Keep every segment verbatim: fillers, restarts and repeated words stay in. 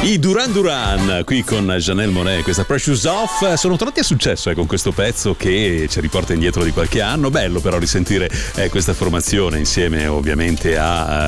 I Duran Duran qui con Janelle Monáe, questa Precious Off, sono tornati a successo eh, con questo pezzo che ci riporta indietro di qualche anno. Bello però risentire eh, questa formazione insieme ovviamente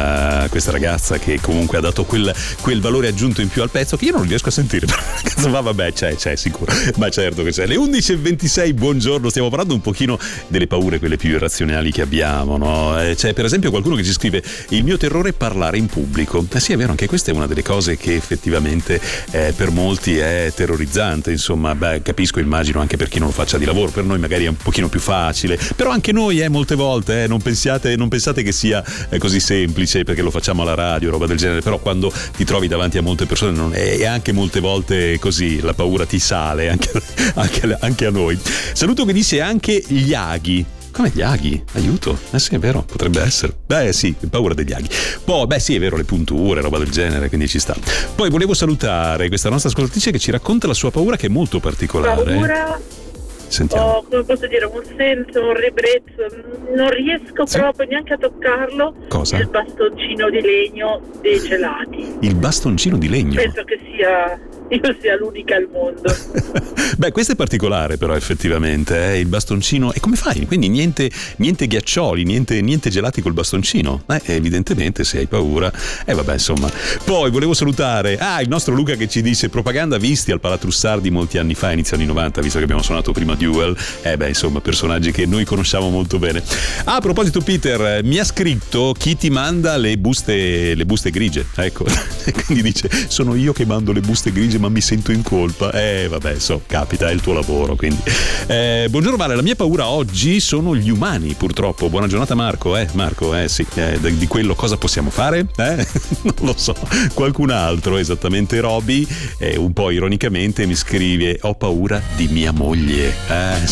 a uh, questa ragazza che comunque ha dato quel, quel valore aggiunto in più al pezzo che io non riesco a sentire. Ma vabbè, c'è, c'è sicuro, ma certo che c'è. Le undici e ventisei, buongiorno, stiamo parlando un pochino delle paure, quelle più irrazionali che abbiamo, no? Eh, c'è per esempio qualcuno che ci scrive: il mio terrore è parlare in pubblico. Eh sì, è vero, anche questa è una delle cose che effettivamente eh, per molti è terrorizzante, insomma. Beh, capisco, immagino anche per chi non lo faccia di lavoro, per noi magari è un pochino più facile, però anche noi eh, molte volte eh, non pensiate non pensate che sia eh, così semplice perché lo facciamo alla radio, roba del genere, però quando ti trovi davanti a molte persone non è, è anche molte volte così, la paura ti sale anche, anche, anche a noi. Saluto che dice anche gli aghi. Come gli aghi? Aiuto. Eh sì, è vero, potrebbe essere. Beh sì, paura degli aghi. Poi, beh sì, è vero, le punture, roba del genere, quindi ci sta. Poi volevo salutare questa nostra ascoltatrice che ci racconta la sua paura, che è molto particolare. Paura? Sentiamo. Ho, come posso dire, un senso, un ribrezzo, non riesco sì. proprio neanche a toccarlo. Cosa? Il bastoncino di legno dei gelati. Il bastoncino di legno? Penso che sia... io sia l'unica al mondo. Beh, questo è particolare però effettivamente, eh? Il bastoncino. E come fai? Quindi niente, niente ghiaccioli, niente, niente gelati col bastoncino? Eh, evidentemente se hai paura. E eh, vabbè, insomma. Poi volevo salutare ah, il nostro Luca che ci dice: propaganda visti al Palatrussardi molti anni fa, inizio anni novanta, visto che abbiamo suonato prima Duel. Eh beh, insomma, personaggi che noi conosciamo molto bene. Ah, a proposito, Peter, mi ha scritto chi ti manda le buste, le buste grigie. Ecco. E quindi dice: sono io che mando le buste grigie, ma mi sento in colpa. Eh vabbè, so, capita, è il tuo lavoro, quindi. Eh, buongiorno Vale, la mia paura oggi sono gli umani, purtroppo. Buona giornata Marco, eh Marco, eh sì, eh, di quello cosa possiamo fare? Eh? Non lo so, qualcun altro, esattamente. Roby, eh, un po' ironicamente mi scrive: ho paura di mia moglie. Eh